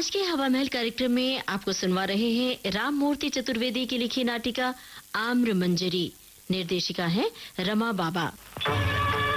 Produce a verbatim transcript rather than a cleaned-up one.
आज के हवा महल कार्यक्रम में आपको सुनवा रहे हैं राम मूर्ति चतुर्वेदी की लिखी नाटिका आम्र मंजरी। निर्देशिका है रमा बाबा।